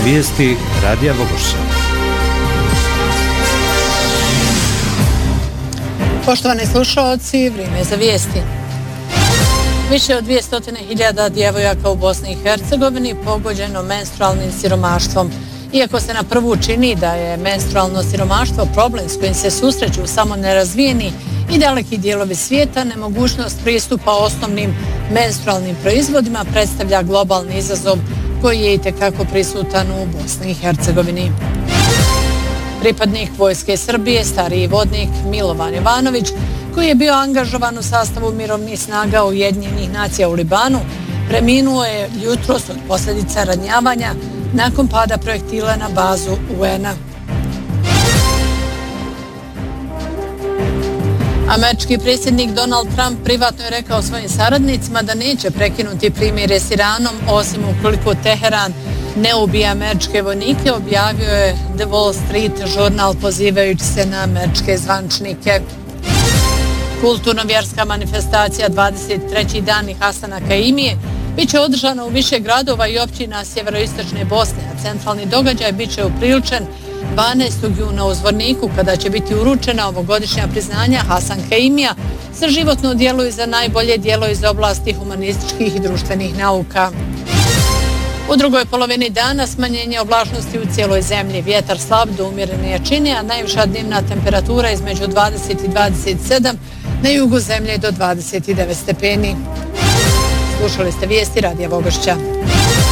Vijesti Radija Vogošća. Poštovani slušalci, vrijeme za vijesti. Više od 200.000 djevojaka u Bosni i Hercegovini pogođeno menstrualnim siromaštvom. Iako se na prvu čini da je menstrualno siromaštvo problem s kojim se susreću samo nerazvijeni i daleki dijelovi svijeta, nemogućnost pristupa osnovnim menstrualnim proizvodima predstavlja globalni izazov koji je itekako prisutan u Bosni i Hercegovini. Pripadnik Vojske Srbije, stariji vodnik Milovan Jovanović, koji je bio angažovan u sastavu mirovnih snaga Ujedinjenih nacija u Libanu, preminuo je jutros od posljedica ranjavanja nakon pada projektila na bazu UN-a. Američki predsjednik Donald Trump privatno je rekao svojim saradnicima da neće prekinuti primirje s Iranom, osim ukoliko Teheran ne ubije američke vojnike, objavio je The Wall Street žurnal pozivajući se na američke zvančnike. Kulturno-vjerska manifestacija 23. dani Hasana Kaimije bit će održana u više gradova i općina sjeveroistočne Bosne, a centralni događaj bit će upriličen 12. juna u Zvorniku, kada će biti uručena ovogodišnja priznanja Hasan Kaimija za životno djelo i za najbolje djelo iz oblasti humanističkih i društvenih nauka. U drugoj polovini dana smanjenje oblačnosti u cijeloj zemlji, vjetar slab do umjerene jačine, a najviša dnevna temperatura između 20 i 27, na jugu zemlje do 29 stepeni. Slušali ste vijesti Radija Vogošća.